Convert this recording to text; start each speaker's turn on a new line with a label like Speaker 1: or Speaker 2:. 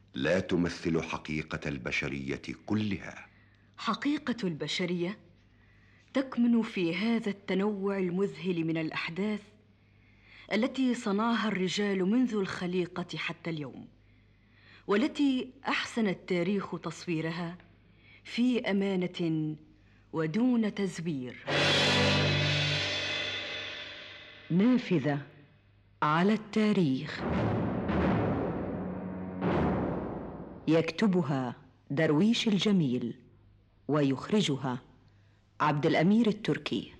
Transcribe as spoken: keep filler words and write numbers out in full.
Speaker 1: لا تمثل حقيقة البشرية كلها.
Speaker 2: حقيقة البشرية تكمن في هذا التنوع المذهل من الأحداث التي صنعها الرجال منذ الخليقة حتى اليوم، والتي أحسن التاريخ تصويرها في أمانة ودون تزوير. نافذة على التاريخ، يكتبها درويش الجميل ويخرجها عبد الأمير التركي.